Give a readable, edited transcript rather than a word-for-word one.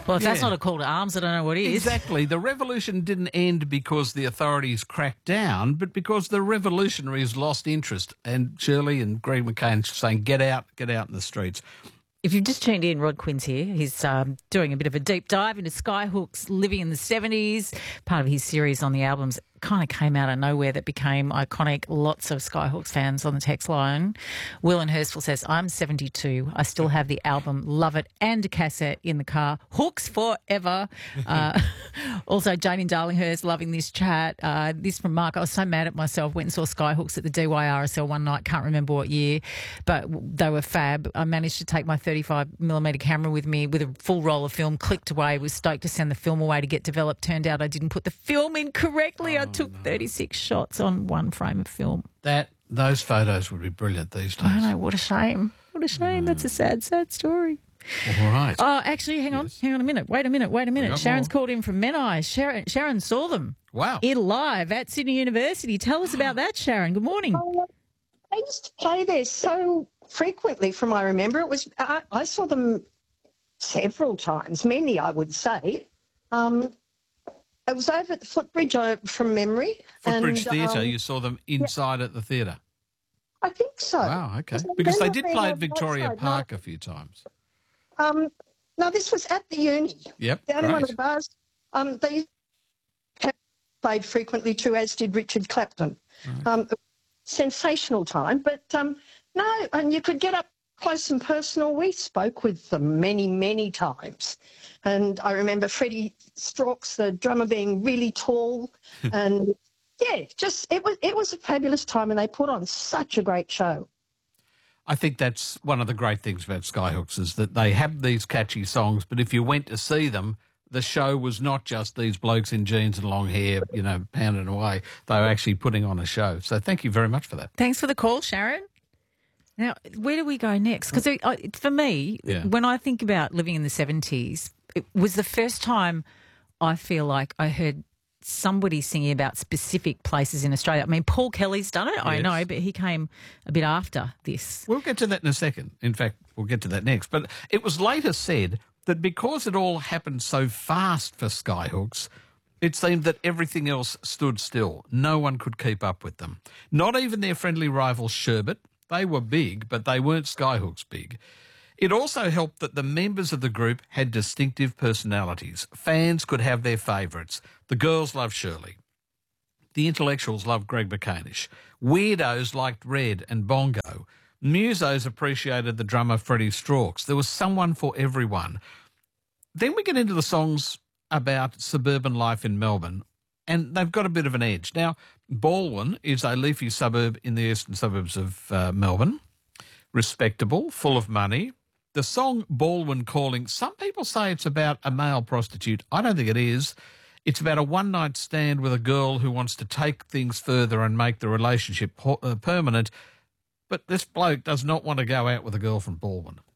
Well, if that's Yeah. not a call to arms, I don't know what is. Exactly. The revolution didn't end because the authorities cracked down, but because the revolutionaries lost interest. And Shirley and Greg McCain saying, get out in the streets. If you've just tuned in, Rod Quinn's here. He's doing a bit of a deep dive into Skyhook's Living in the 70s, part of his series on the albums. Kind of came out of nowhere that became iconic. Lots of Skyhooks fans on the text line. Will in Hurstville says, I'm 72. I still have the album, love it, and a cassette in the car. Hooks forever. Also, Jane in Darlinghurst loving this chat. This from Mark. I was so mad at myself. Went and saw Skyhooks at the DYRSL one night. Can't remember what year, but they were fab. I managed to take my 35mm camera with me with a full roll of film, clicked away, was stoked to send the film away to get developed. Turned out I didn't put the film in correctly. I took 36 shots on one frame of film. Those photos would be brilliant these days. I know, what a shame. What a shame. That's a sad, sad story. All right. Oh, actually, hang on a minute. Wait a minute. Sharon's called in from Menai. Sharon saw them. Wow. Live at Sydney University. Tell us about that, Sharon. Good morning. I used to play there so frequently from I remember. I saw them several times, many I would say. It was over at the Footbridge from memory. Footbridge Theatre, you saw them inside at the theatre? I think so. Wow, okay. Because they did play at Victoria Park a few times. No, this was at the uni. Yep, Down in one of great. the bars. They played frequently too, as did Richard Clapton. Right. Sensational time, but no, and you could get up close and personal. We spoke with them many, many times. And I remember Freddie Strauchs, the drummer, being really tall. And, yeah, just it was a fabulous time, and they put on such a great show. I think that's one of the great things about Skyhooks is that they have these catchy songs, but if you went to see them, the show was not just these blokes in jeans and long hair, pounding away. They were actually putting on a show. So thank you very much for that. Thanks for the call, Sharon. Now, where do we go next? Because for me, when I think about living in the 70s, it was the first time I feel like I heard somebody singing about specific places in Australia. I mean, Paul Kelly's done it, I know, but he came a bit after this. We'll get to that in a second. In fact, we'll get to that next. But it was later said that because it all happened so fast for Skyhooks, it seemed that everything else stood still. No one could keep up with them. Not even their friendly rival Sherbet. They were big, but they weren't Skyhooks big. It also helped that the members of the group had distinctive personalities. Fans could have their favourites. The girls loved Shirley. The intellectuals loved Greg McCainish. Weirdos liked Red and Bongo. Musos appreciated the drummer Freddie Strauchs. There was someone for everyone. Then we get into the songs about suburban life in Melbourne, and they've got a bit of an edge. Now, Balwyn is a leafy suburb in the eastern suburbs of Melbourne. Respectable, full of money. The song Balwyn Calling, some people say it's about a male prostitute. I don't think it is. It's about a one-night stand with a girl who wants to take things further and make the relationship permanent. But this bloke does not want to go out with a girl from Balwyn.